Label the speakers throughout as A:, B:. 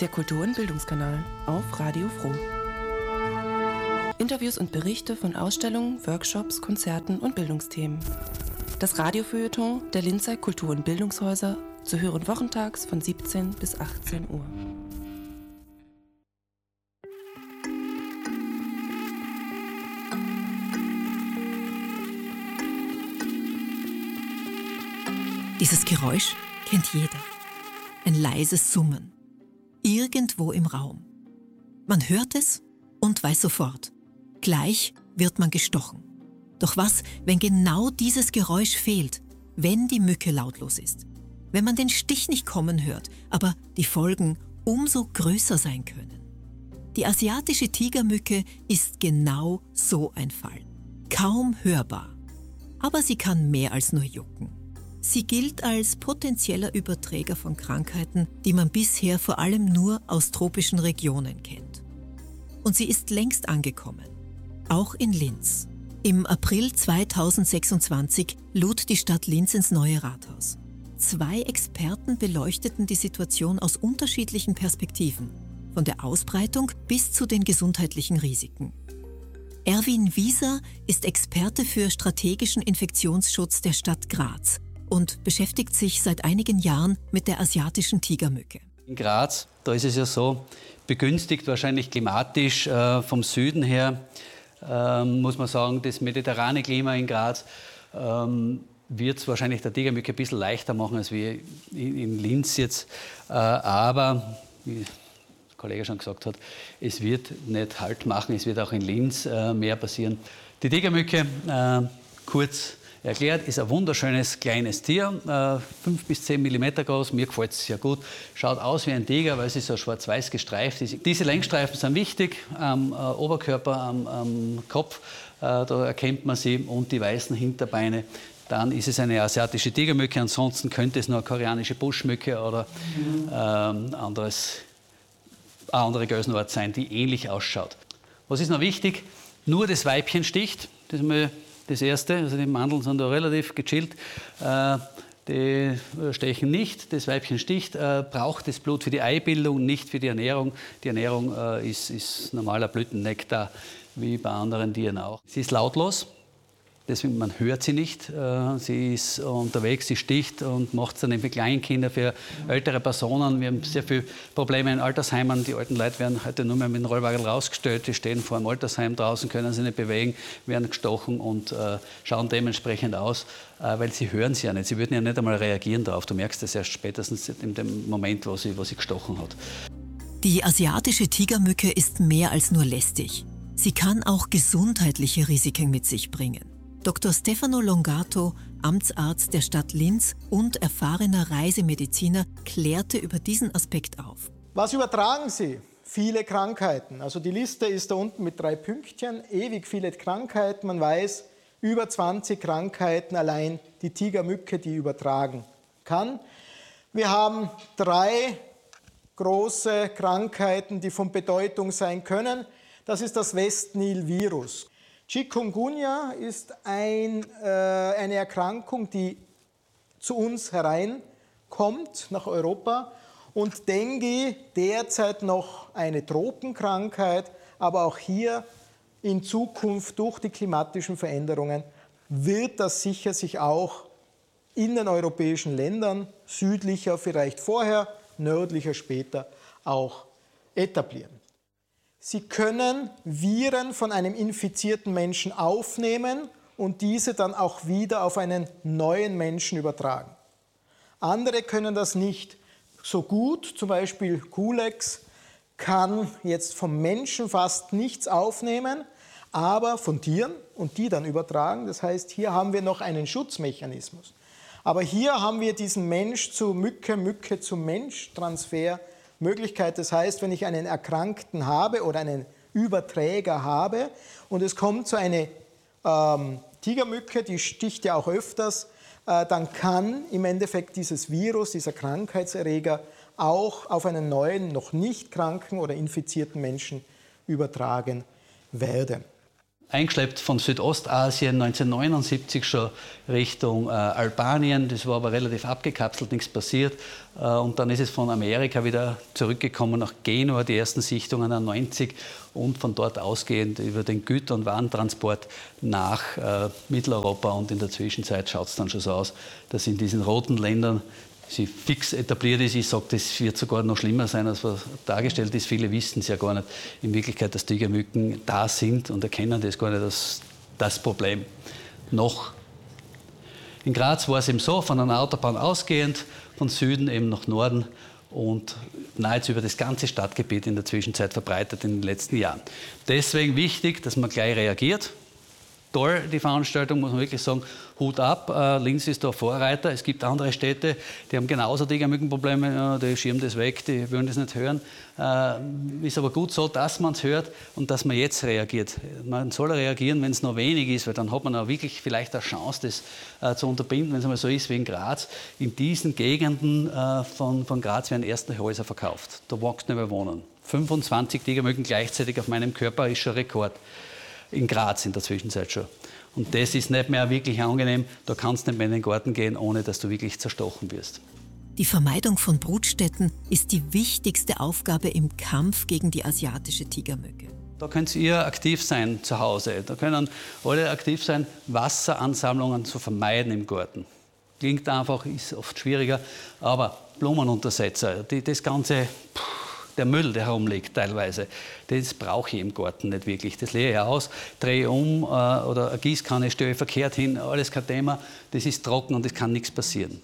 A: Der Kultur- und Bildungskanal auf Radio Froh. Interviews und Berichte von Ausstellungen, Workshops, Konzerten und Bildungsthemen. Das Radiofeuilleton der Linzer Kultur- und Bildungshäuser zu hören wochentags von 17 bis 18 Uhr.
B: Dieses Geräusch kennt jeder. Ein leises Summen. Irgendwo im Raum. Man hört es und weiß sofort. Gleich wird man gestochen. Doch was, wenn genau dieses Geräusch fehlt? Wenn die Mücke lautlos ist? Wenn man den Stich nicht kommen hört, aber die Folgen umso größer sein können? Die asiatische Tigermücke ist genau so ein Fall. Kaum hörbar. Aber sie kann mehr als nur jucken. Sie gilt als potenzieller Überträger von Krankheiten, die man bisher vor allem nur aus tropischen Regionen kennt. Und sie ist längst angekommen. Auch in Linz. Im April 2026 lud die Stadt Linz ins neue Rathaus. 2 Experten beleuchteten die Situation aus unterschiedlichen Perspektiven, von der Ausbreitung bis zu den gesundheitlichen Risiken. Erwin Wieser ist Experte für strategischen Infektionsschutz der Stadt Graz und beschäftigt sich seit einigen Jahren mit der asiatischen Tigermücke.
C: In Graz, da ist es ja so, begünstigt wahrscheinlich klimatisch vom Süden her, muss man sagen, das mediterrane Klima in Graz wird es wahrscheinlich der Tigermücke ein bisschen leichter machen als wir in Linz jetzt. Aber, wie der Kollege schon gesagt hat, es wird nicht Halt machen, es wird auch in Linz mehr passieren. Die Tigermücke, kurz erklärt, ist ein wunderschönes kleines Tier, 5 bis 10 mm groß, mir gefällt es sehr gut. Schaut aus wie ein Tiger, weil es ist so schwarz-weiß gestreift ist. Diese Längsstreifen sind wichtig, am Oberkörper, am Kopf, da erkennt man sie, und die weißen Hinterbeine. Dann ist es eine asiatische Tigermücke, ansonsten könnte es nur eine koreanische Buschmücke oder eine andere Größenart sein, die ähnlich ausschaut. Was ist noch wichtig? Nur das Weibchen sticht, das ist mal das Erste, also die Mandeln sind da relativ gechillt, die stechen nicht, das Weibchen sticht, braucht das Blut für die Eibildung, nicht für die Ernährung. Die Ernährung ist normaler Blütennektar, wie bei anderen Tieren auch. Sie ist lautlos, deswegen man hört sie nicht. Sie ist unterwegs, sie sticht und macht es dann eben für Kleinkinder, für ältere Personen. Wir haben sehr viele Probleme in Altersheimen. Die alten Leute werden heute nur mehr mit dem Rollwagen rausgestellt. Die stehen vor dem Altersheim draußen, können sich nicht bewegen, werden gestochen und schauen dementsprechend aus, weil sie hören sie ja nicht. Sie würden ja nicht einmal reagieren darauf. Du merkst das erst spätestens in dem Moment, wo sie gestochen hat.
B: Die asiatische Tigermücke ist mehr als nur lästig. Sie kann auch gesundheitliche Risiken mit sich bringen. Dr. Stefano Longato, Amtsarzt der Stadt Linz und erfahrener Reisemediziner, klärte über diesen Aspekt auf.
D: Was übertragen sie? Viele Krankheiten. Also die Liste ist da unten mit 3 Pünktchen. Ewig viele Krankheiten. Man weiß, über 20 Krankheiten allein die Tigermücke, die übertragen kann. Wir haben 3 große Krankheiten, die von Bedeutung sein können. Das ist das West-Nil-Virus. Chikungunya ist eine Erkrankung, die zu uns hereinkommt, nach Europa. Und Dengue, derzeit noch eine Tropenkrankheit, aber auch hier in Zukunft durch die klimatischen Veränderungen wird das sicher sich auch in den europäischen Ländern, südlicher vielleicht vorher, nördlicher später, auch etablieren. Sie können Viren von einem infizierten Menschen aufnehmen und diese dann auch wieder auf einen neuen Menschen übertragen. Andere können das nicht so gut, zum Beispiel Culex kann jetzt vom Menschen fast nichts aufnehmen, aber von Tieren und die dann übertragen. Das heißt, hier haben wir noch einen Schutzmechanismus. Aber hier haben wir diesen Mensch zu Mücke, Mücke zu Mensch Transfer Möglichkeit. Das heißt, wenn ich einen Erkrankten habe oder einen Überträger habe und es kommt zu einer Tigermücke, die sticht ja auch öfters, dann kann im Endeffekt dieses Virus, dieser Krankheitserreger auch auf einen neuen, noch nicht kranken oder infizierten Menschen übertragen werden.
C: eingeschleppt von Südostasien, 1979 schon Richtung Albanien. Das war aber relativ abgekapselt, nichts passiert. Und dann ist es von Amerika wieder zurückgekommen nach Genua, die ersten Sichtungen an 90 und von dort ausgehend über den Güter- und Warentransport nach Mitteleuropa. Und in der Zwischenzeit schaut es dann schon so aus, dass in diesen roten Ländern sie fix etabliert ist. Ich sage, das wird sogar noch schlimmer sein, als was dargestellt ist. Viele wissen es ja gar nicht in Wirklichkeit, dass Tigermücken da sind und erkennen das gar nicht als das Problem. Noch. In Graz war es eben so, von einer Autobahn ausgehend, von Süden eben nach Norden und nahezu über das ganze Stadtgebiet in der Zwischenzeit verbreitet in den letzten Jahren. Deswegen wichtig, dass man gleich reagiert. Toll, die Veranstaltung, muss man wirklich sagen, Hut ab. Linz ist da Vorreiter. Es gibt andere Städte, die haben genauso Tigermückenprobleme, ja, die schirmen das weg, die wollen das nicht hören. Ist aber gut so, dass man es hört und dass man jetzt reagiert. Man soll reagieren, wenn es noch wenig ist, weil dann hat man auch wirklich vielleicht eine Chance, das zu unterbinden, wenn es einmal so ist wie in Graz. In diesen Gegenden von Graz werden erste Häuser verkauft. Da wächst nicht mehr wohnen. 25 Tigermücken gleichzeitig auf meinem Körper ist schon Rekord. In Graz in der Zwischenzeit schon. Und das ist nicht mehr wirklich angenehm. Da kannst du nicht mehr in den Garten gehen, ohne dass du wirklich zerstochen wirst.
B: Die Vermeidung von Brutstätten ist die wichtigste Aufgabe im Kampf gegen die asiatische Tigermücke.
C: Da könnt ihr aktiv sein zu Hause. Da können alle aktiv sein, Wasseransammlungen zu vermeiden im Garten. Klingt einfach, ist oft schwieriger, aber Blumenuntersetzer, das Ganze... Der Müll, der herumliegt teilweise, das brauche ich im Garten nicht wirklich. Das leere ich aus, drehe um oder eine Gießkanne stelle ich verkehrt hin, alles kein Thema. Das ist trocken und es kann nichts passieren.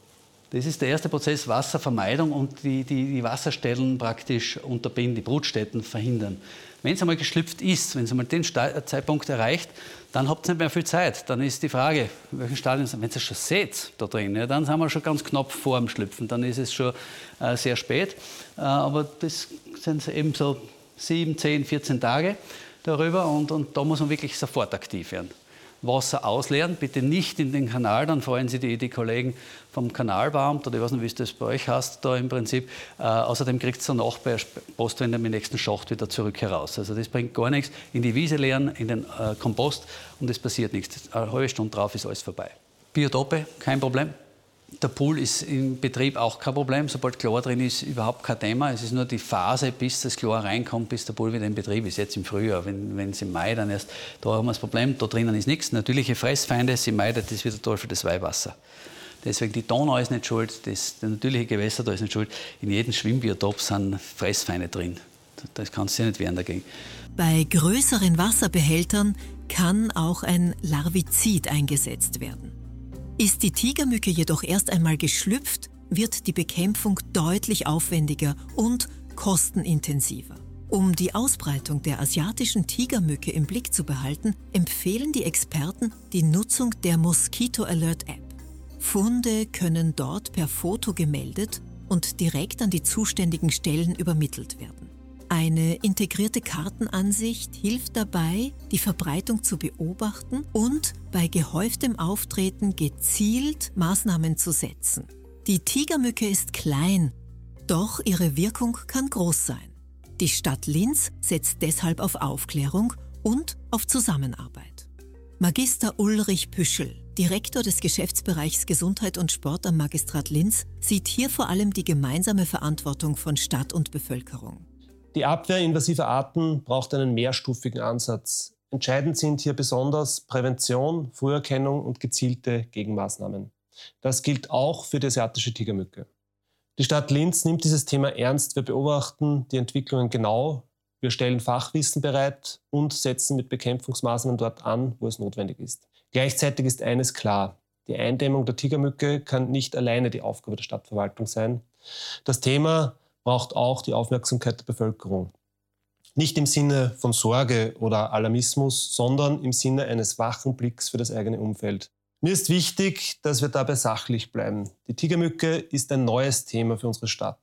C: Das ist der erste Prozess, Wasservermeidung und die Wasserstellen praktisch unterbinden, die Brutstätten verhindern. Wenn es einmal geschlüpft ist, wenn es einmal den Zeitpunkt erreicht, dann habt ihr nicht mehr viel Zeit. Dann ist die Frage, welchen Stadium, wenn ihr es schon seht da drin, ja, dann sind wir schon ganz knapp vor dem Schlüpfen, dann ist es schon sehr spät. Aber das sind eben so 7, 10, 14 Tage darüber und da muss man wirklich sofort aktiv werden. Wasser ausleeren, bitte nicht in den Kanal, dann freuen sich die Kollegen vom Kanalbeamt oder ich weiß nicht, wie es das bei euch heißt, da im Prinzip. Außerdem kriegt es danach bei der Postwende im nächsten Schacht wieder zurück heraus. Also das bringt gar nichts. In die Wiese leeren, in den Kompost und es passiert nichts. Eine halbe Stunde drauf ist alles vorbei. Biotope, kein Problem. Der Pool ist im Betrieb auch kein Problem. Sobald Chlor drin ist, überhaupt kein Thema. Es ist nur die Phase, bis das Chlor reinkommt, bis der Pool wieder in Betrieb ist. Jetzt im Frühjahr, wenn es im Mai dann erst, da haben wir das Problem, da drinnen ist nichts. Natürliche Fressfeinde, sie meidet, das ist wieder toll für das Weihwasser. Deswegen die Donau ist nicht schuld, der natürliche Gewässer da ist nicht schuld. In jedem Schwimmbiotop sind Fressfeinde drin. Das kannst du ja nicht wehren dagegen.
B: Bei größeren Wasserbehältern kann auch ein Larvizid eingesetzt werden. Ist die Tigermücke jedoch erst einmal geschlüpft, wird die Bekämpfung deutlich aufwendiger und kostenintensiver. Um die Ausbreitung der asiatischen Tigermücke im Blick zu behalten, empfehlen die Experten die Nutzung der Mosquito Alert App. Funde können dort per Foto gemeldet und direkt an die zuständigen Stellen übermittelt werden. Eine integrierte Kartenansicht hilft dabei, die Verbreitung zu beobachten und bei gehäuftem Auftreten gezielt Maßnahmen zu setzen. Die Tigermücke ist klein, doch ihre Wirkung kann groß sein. Die Stadt Linz setzt deshalb auf Aufklärung und auf Zusammenarbeit. Magister Ulrich Püschel, Direktor des Geschäftsbereichs Gesundheit und Sport am Magistrat Linz, sieht hier vor allem die gemeinsame Verantwortung von Stadt und Bevölkerung.
E: Die Abwehr invasiver Arten braucht einen mehrstufigen Ansatz. Entscheidend sind hier besonders Prävention, Früherkennung und gezielte Gegenmaßnahmen. Das gilt auch für die asiatische Tigermücke. Die Stadt Linz nimmt dieses Thema ernst. Wir beobachten die Entwicklungen genau. Wir stellen Fachwissen bereit und setzen mit Bekämpfungsmaßnahmen dort an, wo es notwendig ist. Gleichzeitig ist eines klar: Die Eindämmung der Tigermücke kann nicht alleine die Aufgabe der Stadtverwaltung sein. Das Thema braucht auch die Aufmerksamkeit der Bevölkerung. Nicht im Sinne von Sorge oder Alarmismus, sondern im Sinne eines wachen Blicks für das eigene Umfeld. Mir ist wichtig, dass wir dabei sachlich bleiben. Die Tigermücke ist ein neues Thema für unsere Stadt.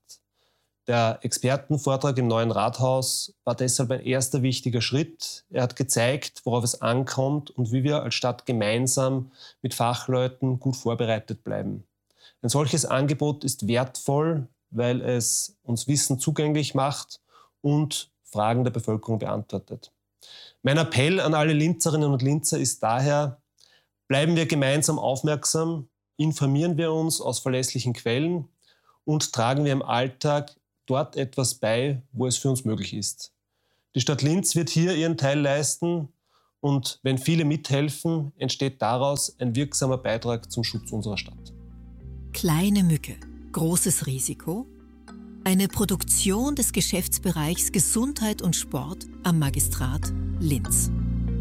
E: Der Expertenvortrag im neuen Rathaus war deshalb ein erster wichtiger Schritt. Er hat gezeigt, worauf es ankommt und wie wir als Stadt gemeinsam mit Fachleuten gut vorbereitet bleiben. Ein solches Angebot ist wertvoll, weil es uns Wissen zugänglich macht und Fragen der Bevölkerung beantwortet. Mein Appell an alle Linzerinnen und Linzer ist daher, bleiben wir gemeinsam aufmerksam, informieren wir uns aus verlässlichen Quellen und tragen wir im Alltag dort etwas bei, wo es für uns möglich ist. Die Stadt Linz wird hier ihren Teil leisten und wenn viele mithelfen, entsteht daraus ein wirksamer Beitrag zum Schutz unserer Stadt.
B: Kleine Mücke, großes Risiko. Eine Produktion des Geschäftsbereichs Gesundheit und Sport am Magistrat Linz.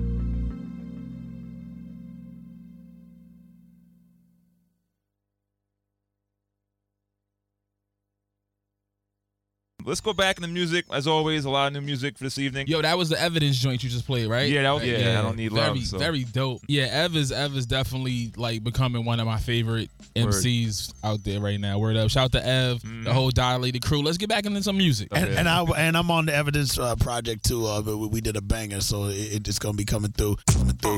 F: Let's go back in the music. As always, a lot of new music for this evening.
G: Yo, that was the Evidence joint you just played, right?
F: Yeah, that was, I don't need
G: very,
F: love. So.
G: Very dope. Yeah, Ev is definitely like becoming one of my favorite MCs out there right now. Word up. Shout out to Ev, the whole Dilated crew. Let's get back into some music.
H: And I'm on the Evidence project too. We did a banger, so it's gonna be coming through.